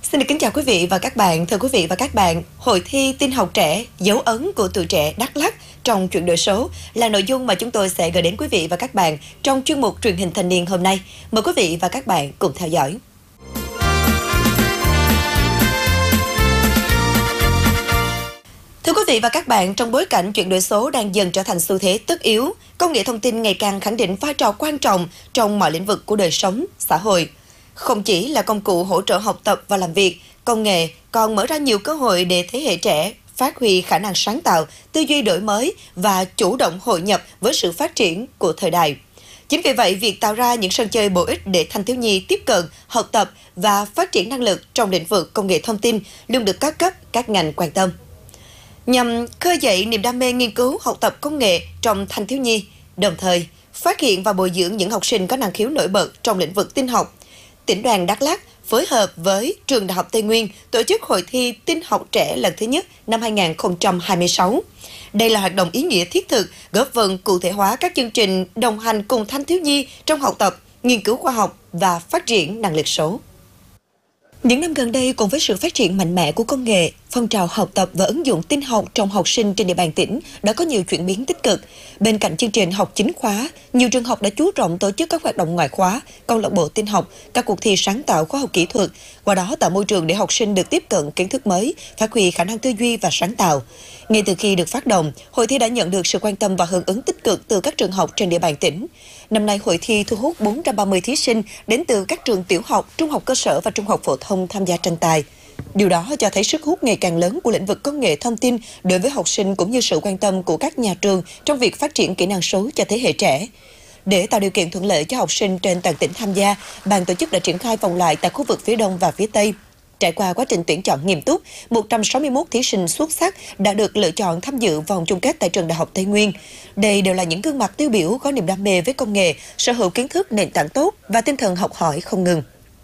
Xin được kính chào quý vị và các bạn. Thưa quý vị và các bạn, hội thi tin học trẻ, dấu ấn của tuổi trẻ Đắk Lắk trong chuyển đổi số là nội dung mà chúng tôi sẽ gửi đến quý vị và các bạn trong chuyên mục truyền hình thanh niên hôm nay. Mời quý vị và các bạn cùng theo dõi. Thưa quý vị và các bạn, trong bối cảnh chuyển đổi số đang dần trở thành xu thế tất yếu, công nghệ thông tin ngày càng khẳng định vai trò quan trọng trong mọi lĩnh vực của đời sống, xã hội. Không chỉ là công cụ hỗ trợ học tập và làm việc, công nghệ còn mở ra nhiều cơ hội để thế hệ trẻ phát huy khả năng sáng tạo, tư duy đổi mới và chủ động hội nhập với sự phát triển của thời đại. Chính vì vậy, việc tạo ra những sân chơi bổ ích để thanh thiếu nhi tiếp cận, học tập và phát triển năng lực trong lĩnh vực công nghệ thông tin luôn được các cấp, các ngành quan tâm. Nhằm khơi dậy niềm đam mê nghiên cứu học tập công nghệ trong thanh thiếu nhi, đồng thời phát hiện và bồi dưỡng những học sinh có năng khiếu nổi bật trong lĩnh vực tin học, Tỉnh đoàn Đắk Lắk phối hợp với Trường Đại học Tây Nguyên tổ chức hội thi tin học trẻ lần thứ nhất năm 2026. Đây là hoạt động ý nghĩa thiết thực, góp phần cụ thể hóa các chương trình đồng hành cùng thanh thiếu nhi trong học tập, nghiên cứu khoa học và phát triển năng lực số. Những năm gần đây, cùng với sự phát triển mạnh mẽ của công nghệ, phong trào học tập và ứng dụng tin học trong học sinh trên địa bàn tỉnh đã có nhiều chuyển biến tích cực. Bên cạnh chương trình học chính khóa, nhiều trường học đã chú trọng tổ chức các hoạt động ngoại khóa, câu lạc bộ tin học, các cuộc thi sáng tạo khoa học kỹ thuật, qua đó tạo môi trường để học sinh được tiếp cận kiến thức mới, phát huy khả năng tư duy và sáng tạo. Ngay từ khi được phát động, hội thi đã nhận được sự quan tâm và hưởng ứng tích cực từ các trường học trên địa bàn tỉnh. Năm nay, hội thi thu hút 430 thí sinh đến từ các trường tiểu học, trung học cơ sở và trung học phổ thông tham gia tranh tài. Điều đó cho thấy sức hút ngày càng lớn của lĩnh vực công nghệ thông tin đối với học sinh cũng như sự quan tâm của các nhà trường trong việc phát triển kỹ năng số cho thế hệ trẻ. Để tạo điều kiện thuận lợi cho học sinh trên toàn tỉnh tham gia, ban tổ chức đã triển khai vòng loại tại khu vực phía Đông và phía Tây. Trải qua quá trình tuyển chọn nghiêm túc, 161 thí sinh xuất sắc đã được lựa chọn tham dự vòng chung kết tại Trường Đại học Tây Nguyên. Đây đều là những gương mặt tiêu biểu có niềm đam mê với công nghệ, sở hữu kiến thức nền tảng tốt và tinh thần học hỏi không ngừng.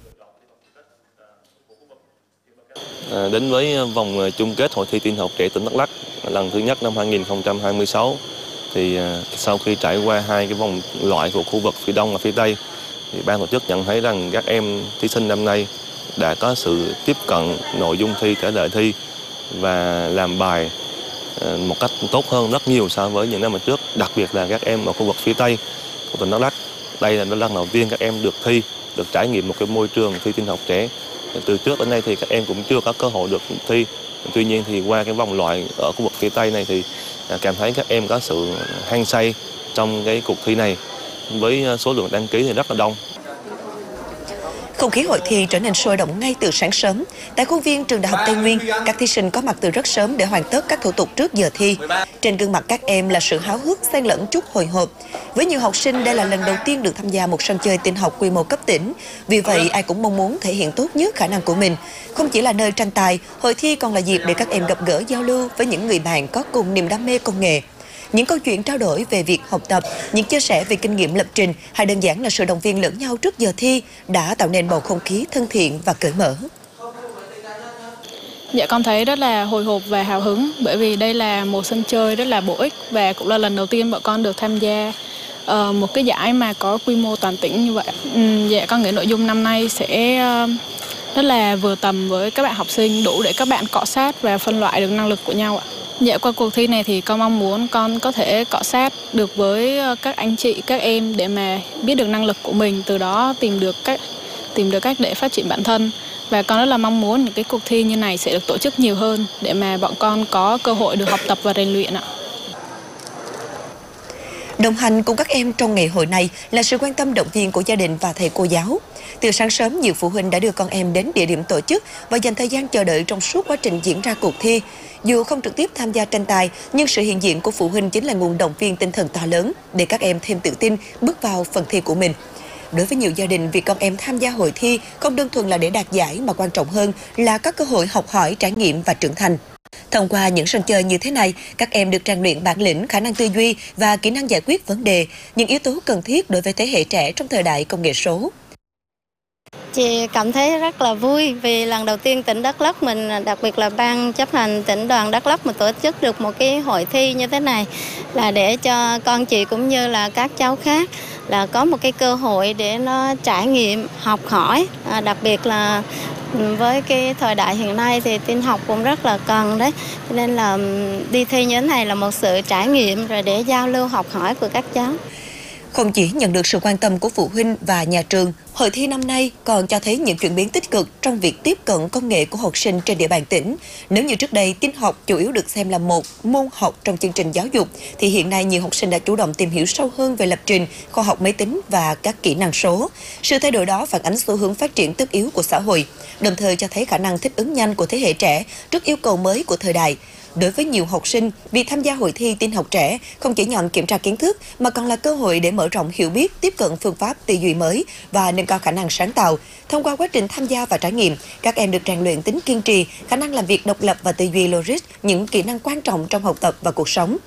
Đến với vòng chung kết hội thi tin học trẻ tỉnh Đắk Lắk lần thứ nhất năm 2026 thì sau khi trải qua hai cái vòng loại của khu vực phía Đông và phía Tây thì ban tổ chức nhận thấy rằng các em thí sinh năm nay đã có sự tiếp cận nội dung thi, trả lời thi và làm bài một cách tốt hơn rất nhiều so với những năm trước, đặc biệt là các em ở khu vực phía Tây của tỉnh Đắk Lắk. Đây là lần đầu tiên các em được thi, được trải nghiệm một cái môi trường thi tin học trẻ. Từ trước đến nay thì các em cũng chưa có cơ hội được thi. Tuy nhiên thì qua cái vòng loại ở khu vực phía Tây này thì cảm thấy các em có sự hăng say trong cái cuộc thi này với số lượng đăng ký thì rất là đông. Không khí hội thi trở nên sôi động ngay từ sáng sớm. Tại khuôn viên Trường Đại học Tây Nguyên, các thí sinh có mặt từ rất sớm để hoàn tất các thủ tục trước giờ thi. Trên gương mặt các em là sự háo hức xen lẫn chút hồi hộp. Với nhiều học sinh, đây là lần đầu tiên được tham gia một sân chơi tin học quy mô cấp tỉnh. Vì vậy, ai cũng mong muốn thể hiện tốt nhất khả năng của mình. Không chỉ là nơi tranh tài, hội thi còn là dịp để các em gặp gỡ giao lưu với những người bạn có cùng niềm đam mê công nghệ. Những câu chuyện trao đổi về việc học tập, những chia sẻ về kinh nghiệm lập trình hay đơn giản là sự động viên lẫn nhau trước giờ thi đã tạo nên bầu không khí thân thiện và cởi mở. Dạ, con thấy rất là hồi hộp và hào hứng bởi vì đây là một sân chơi rất là bổ ích và cũng là lần đầu tiên bọn con được tham gia một cái giải mà có quy mô toàn tỉnh như vậy. Dạ, con nghĩ nội dung năm nay sẽ rất là vừa tầm với các bạn học sinh, đủ để các bạn cọ sát và phân loại được năng lực của nhau ạ. Dạ, qua cuộc thi này thì con mong muốn con có thể cọ sát được với các anh chị, các em để mà biết được năng lực của mình, từ đó tìm được cách để phát triển bản thân. Và con rất là mong muốn những cái cuộc thi như này sẽ được tổ chức nhiều hơn để mà bọn con có cơ hội được học tập và rèn luyện ạ. Đồng hành cùng các em trong ngày hội này là sự quan tâm động viên của gia đình và thầy cô giáo. Từ sáng sớm, nhiều phụ huynh đã đưa con em đến địa điểm tổ chức và dành thời gian chờ đợi trong suốt quá trình diễn ra cuộc thi. Dù không trực tiếp tham gia tranh tài, nhưng sự hiện diện của phụ huynh chính là nguồn động viên tinh thần to lớn để các em thêm tự tin bước vào phần thi của mình. Đối với nhiều gia đình, việc con em tham gia hội thi không đơn thuần là để đạt giải mà quan trọng hơn là các cơ hội học hỏi, trải nghiệm và trưởng thành. Thông qua những sân chơi như thế này, các em được rèn luyện bản lĩnh, khả năng tư duy và kỹ năng giải quyết vấn đề, những yếu tố cần thiết đối với thế hệ trẻ trong thời đại công nghệ số. Chị cảm thấy rất là vui vì lần đầu tiên tỉnh Đắk Lắk mình, đặc biệt là ban chấp hành tỉnh đoàn Đắk Lắk, mình tổ chức được một cái hội thi như thế này là để cho con chị cũng như là các cháu khác là có một cái cơ hội để nó trải nghiệm, học hỏi, đặc biệt là Với cái thời đại hiện nay thì tin học cũng rất là cần đấy. Cho nên là đi thi như thế này là một sự trải nghiệm rồi để giao lưu học hỏi của các cháu. Không chỉ nhận được sự quan tâm của phụ huynh và nhà trường, hội thi năm nay còn cho thấy những chuyển biến tích cực trong việc tiếp cận công nghệ của học sinh trên địa bàn tỉnh. Nếu như trước đây tin học chủ yếu được xem là một môn học trong chương trình giáo dục, thì hiện nay nhiều học sinh đã chủ động tìm hiểu sâu hơn về lập trình, khoa học máy tính và các kỹ năng số. Sự thay đổi đó phản ánh xu hướng phát triển tất yếu của xã hội, đồng thời cho thấy khả năng thích ứng nhanh của thế hệ trẻ trước yêu cầu mới của thời đại. Đối với nhiều học sinh, việc tham gia hội thi tin học trẻ không chỉ nhằm kiểm tra kiến thức mà còn là cơ hội để mở rộng hiểu biết, tiếp cận phương pháp tư duy mới và nâng cao khả năng sáng tạo. Thông qua quá trình tham gia và trải nghiệm, các em được rèn luyện tính kiên trì, khả năng làm việc độc lập và tư duy logic, những kỹ năng quan trọng trong học tập và cuộc sống.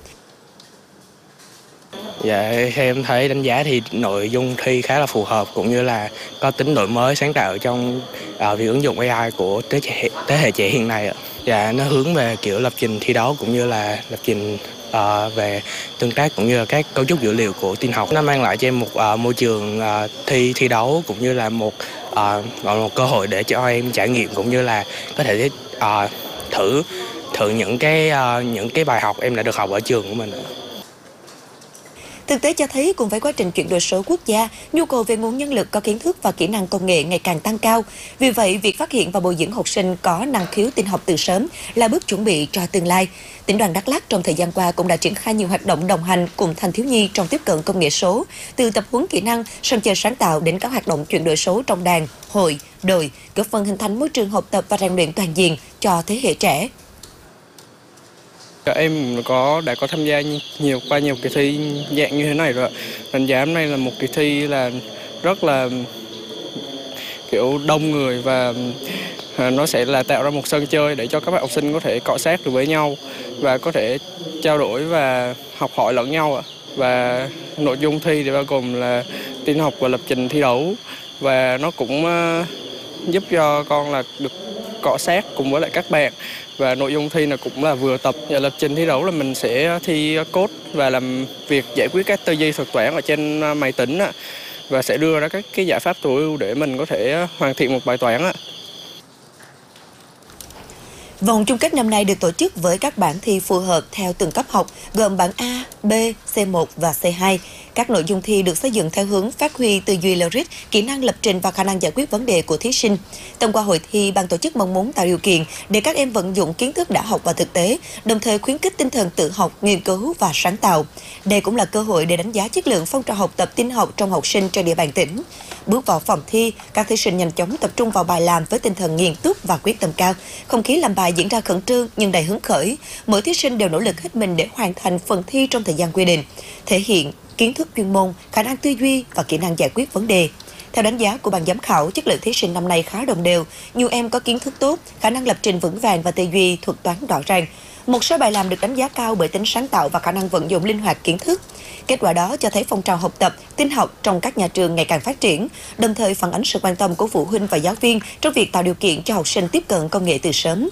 Dạ, em thấy đánh giá thì nội dung thi khá là phù hợp cũng như là có tính đổi mới sáng tạo trong việc ứng dụng AI của thế hệ trẻ hiện nay ạ. Dạ, nó hướng về kiểu lập trình thi đấu cũng như là lập trình về tương tác cũng như là các cấu trúc dữ liệu của tin học. Nó mang lại cho em một môi trường thi đấu cũng như là một cơ hội để cho em trải nghiệm cũng như là có thể thử những cái bài học em đã được học ở trường của mình. Thực tế cho thấy cùng với quá trình chuyển đổi số quốc gia, nhu cầu về nguồn nhân lực có kiến thức và kỹ năng công nghệ ngày càng tăng cao. Vì vậy, việc phát hiện và bồi dưỡng học sinh có năng khiếu tin học từ sớm là bước chuẩn bị cho tương lai. Tỉnh đoàn Đắk Lắk trong thời gian qua cũng đã triển khai nhiều hoạt động đồng hành cùng thanh thiếu nhi trong tiếp cận công nghệ số, từ tập huấn kỹ năng, sân chơi sáng tạo đến các hoạt động chuyển đổi số trong đàn, hội, đội, góp phần hình thành môi trường học tập và rèn luyện toàn diện cho thế hệ trẻ. Em đã có tham gia qua nhiều kỳ thi dạng như thế này rồi. Đánh giá hôm nay là một kỳ thi là rất là kiểu đông người và nó sẽ là tạo ra một sân chơi để cho các bạn học sinh có thể cọ xát được với nhau và có thể trao đổi và học hỏi lẫn nhau. Và nội dung thi thì bao gồm là tin học và lập trình thi đấu, và nó cũng giúp cho con là được cọ xát cùng với lại các bạn. Và nội dung thi là cũng là vừa tập và lập trình thi đấu là mình sẽ thi code và làm việc giải quyết các tư duy thuật toán ở trên máy tính và sẽ đưa ra các cái giải pháp tối ưu để mình có thể hoàn thiện một bài toán. Vòng chung kết năm nay được tổ chức với các bảng thi phù hợp theo từng cấp học, gồm bảng A, B, C1 và C2. Các nội dung thi được xây dựng theo hướng phát huy tư duy logic, kỹ năng lập trình và khả năng giải quyết vấn đề của thí sinh. Thông qua hội thi, ban tổ chức mong muốn tạo điều kiện để các em vận dụng kiến thức đã học vào thực tế, đồng thời khuyến khích tinh thần tự học, nghiên cứu và sáng tạo. Đây cũng là cơ hội để đánh giá chất lượng phong trào học tập tin học trong học sinh trên địa bàn tỉnh. Bước vào phòng thi, các thí sinh nhanh chóng tập trung vào bài làm với tinh thần nghiêm túc và quyết tâm cao. Không khí làm bài diễn ra khẩn trương nhưng đầy hứng khởi. Mỗi thí sinh đều nỗ lực hết mình để hoàn thành phần thi trong thời gian quy định, thể hiện kiến thức chuyên môn, khả năng tư duy và kỹ năng giải quyết vấn đề. Theo đánh giá của ban giám khảo, chất lượng thí sinh năm nay khá đồng đều. Nhiều em có kiến thức tốt, khả năng lập trình vững vàng và tư duy thuật toán rõ ràng. Một số bài làm được đánh giá cao bởi tính sáng tạo và khả năng vận dụng linh hoạt kiến thức. Kết quả đó cho thấy phong trào học tập, tin học trong các nhà trường ngày càng phát triển, đồng thời phản ánh sự quan tâm của phụ huynh và giáo viên trong việc tạo điều kiện cho học sinh tiếp cận công nghệ từ sớm.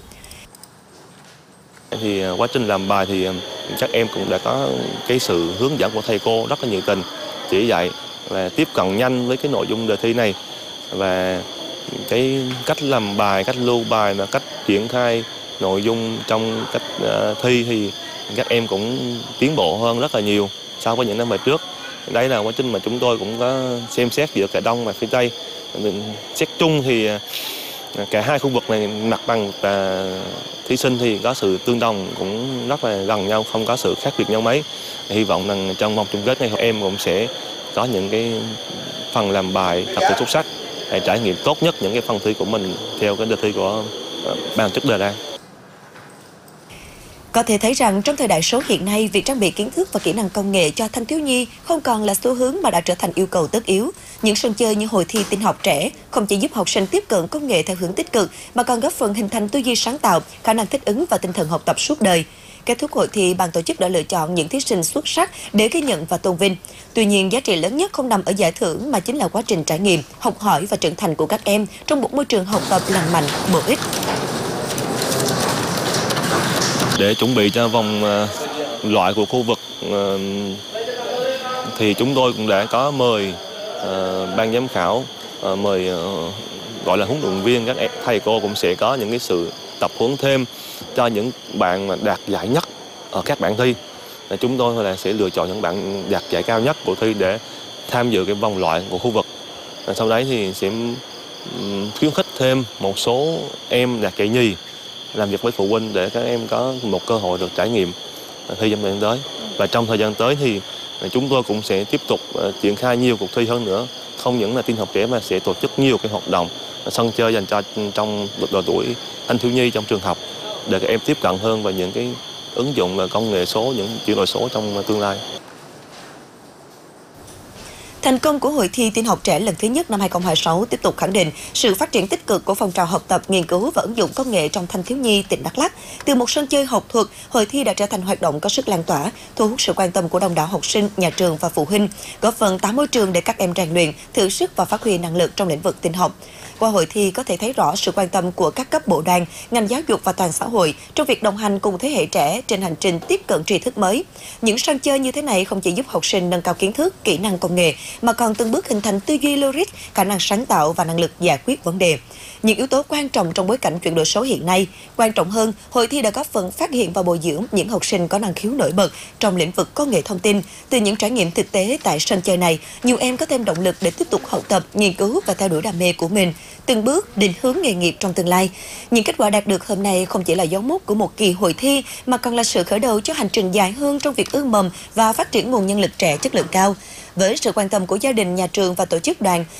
Thì quá trình làm bài thì các em cũng đã có cái sự hướng dẫn của thầy cô rất là nhiệt tình, chỉ dạy và tiếp cận nhanh với cái nội dung đề thi này, và cái cách làm bài, cách lưu bài và cách triển khai nội dung trong cách thi thì các em cũng tiến bộ hơn rất là nhiều so với những năm về trước. Đây là quá trình mà chúng tôi cũng có xem xét giữa cả Đông và phía Tây. Xét chung thì cả hai khu vực này, mặt bằng và thí sinh thì có sự tương đồng cũng rất là gần nhau, không có sự khác biệt nhau mấy. Hy vọng rằng trong vòng chung kết này em cũng sẽ có những cái phần làm bài thật sự xuất sắc, để trải nghiệm tốt nhất những cái phần thi của mình theo cái đề thi của ban tổ chức đề ra. Có thể thấy rằng trong thời đại số hiện nay, việc trang bị kiến thức và kỹ năng công nghệ cho thanh thiếu nhi không còn là xu hướng mà đã trở thành yêu cầu tất yếu. Những sân chơi như hội thi tin học trẻ không chỉ giúp học sinh tiếp cận công nghệ theo hướng tích cực mà còn góp phần hình thành tư duy sáng tạo, khả năng thích ứng và tinh thần học tập suốt đời. Kết thúc hội thi, ban tổ chức đã lựa chọn những thí sinh xuất sắc để ghi nhận và tôn vinh. Tuy nhiên, giá trị lớn nhất không nằm ở giải thưởng mà chính là quá trình trải nghiệm, học hỏi và trưởng thành của các em trong một môi trường học tập lành mạnh, bổ ích. Để chuẩn bị cho vòng loại của khu vực thì chúng tôi cũng đã có mời ban giám khảo, mời gọi là huấn luyện viên, các thầy cô cũng sẽ có những cái sự tập huấn thêm cho những bạn mà đạt giải nhất ở các bảng thi. Chúng tôi là sẽ lựa chọn những bạn đạt giải cao nhất của thi để tham dự cái vòng loại của khu vực. Sau đấy thì sẽ khuyến khích thêm một số em đạt giải nhì làm việc với phụ huynh để các em có một cơ hội được trải nghiệm thi trong thời gian tới. Và trong thời gian tới thì chúng tôi cũng sẽ tiếp tục triển khai nhiều cuộc thi hơn nữa. Không những là tin học trẻ mà sẽ tổ chức nhiều cái hoạt động sân chơi dành cho trong độ tuổi thanh thiếu nhi trong trường học để các em tiếp cận hơn vào những cái ứng dụng và công nghệ số, những chuyển đổi số trong tương lai. Thành công của hội thi tin học trẻ lần thứ nhất năm 2026 tiếp tục khẳng định sự phát triển tích cực của phong trào học tập, nghiên cứu và ứng dụng công nghệ trong thanh thiếu nhi tỉnh Đắk Lắk. Từ một sân chơi học thuật, hội thi đã trở thành hoạt động có sức lan tỏa, thu hút sự quan tâm của đông đảo học sinh, nhà trường và phụ huynh, góp phần tạo môi trường để các em rèn luyện, thử sức và phát huy năng lực trong lĩnh vực tin học. Qua hội thi có thể thấy rõ sự quan tâm của các cấp bộ đoàn, ngành giáo dục và toàn xã hội trong việc đồng hành cùng thế hệ trẻ trên hành trình tiếp cận tri thức mới. Những sân chơi như thế này không chỉ giúp học sinh nâng cao kiến thức, kỹ năng công nghệ, mà còn từng bước hình thành tư duy logic, khả năng sáng tạo và năng lực giải quyết vấn đề. Những yếu tố quan trọng trong bối cảnh chuyển đổi số hiện nay. Quan trọng hơn, hội thi đã góp phần phát hiện và bồi dưỡng những học sinh có năng khiếu nổi bật trong lĩnh vực công nghệ thông tin. Từ những trải nghiệm thực tế tại sân chơi này, nhiều em có thêm động lực để tiếp tục học tập, nghiên cứu và theo đuổi đam mê của mình, từng bước định hướng nghề nghiệp trong tương lai. Những kết quả đạt được hôm nay không chỉ là dấu mốc của một kỳ hội thi, mà còn là sự khởi đầu cho hành trình dài hơn trong việc ươm mầm và phát triển nguồn nhân lực trẻ chất lượng cao. Với sự quan tâm của gia đình, nhà trường và tổ chức đoàn,